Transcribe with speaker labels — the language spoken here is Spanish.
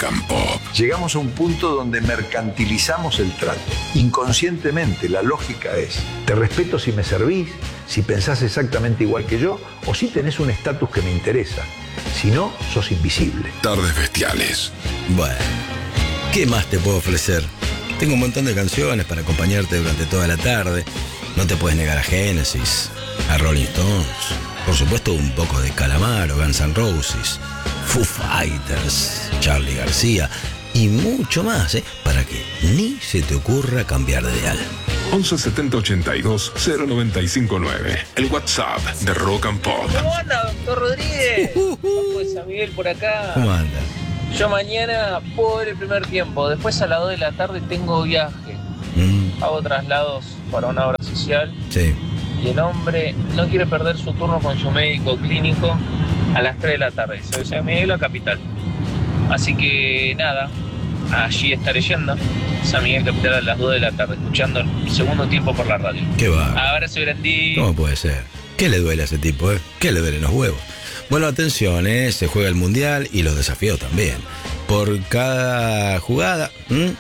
Speaker 1: and Pop.
Speaker 2: Llegamos a un punto donde mercantilizamos el trato. Inconscientemente, la lógica es: te respeto si me servís, si pensás exactamente igual que yo, o si tenés un estatus que me interesa. Si no, sos invisible.
Speaker 1: Tardes bestiales.
Speaker 3: Bueno, ¿qué más te puedo ofrecer? Tengo un montón de canciones para acompañarte durante toda la tarde. No te puedes negar a Genesis, a Rolling Stones, por supuesto un poco de Calamaro, Guns N' Roses, Foo Fighters, Charly García y mucho más, para que ni se te ocurra cambiar de dial.
Speaker 1: 11 70 82 0959. El WhatsApp de Rock and Pop.
Speaker 4: ¿Cómo anda, doctor Rodríguez? Pues San Miguel por acá.
Speaker 3: ¿Cómo anda?
Speaker 4: Yo mañana puedo ver el primer tiempo. Después a las 2 de la tarde tengo viaje. Hago traslados para una obra social.
Speaker 3: Sí.
Speaker 4: Y el hombre no quiere perder su turno con su médico clínico a las 3 de la tarde. Soy San Miguel, la capital. Así que nada, allí estaré yendo. San Miguel, capital, a las 2 de la tarde, escuchando el segundo tiempo por la radio.
Speaker 3: ¿Qué va?
Speaker 4: Abrazo grandísimo.
Speaker 3: ¿Cómo puede ser? ¿Qué le duele a ese tipo, ¿Qué le duelen los huevos? Bueno, atención, se juega el Mundial y los desafíos también. Por cada jugada